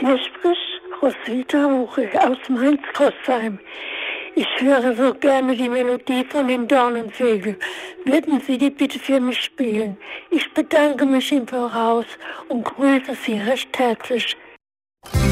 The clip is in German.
Hier spricht Roswitha Huche aus Mainz-Kostheim. Ich höre so gerne die Melodie von den Dornenvögeln. Würden Sie die bitte für mich spielen? Ich bedanke mich im Voraus und grüße Sie recht herzlich.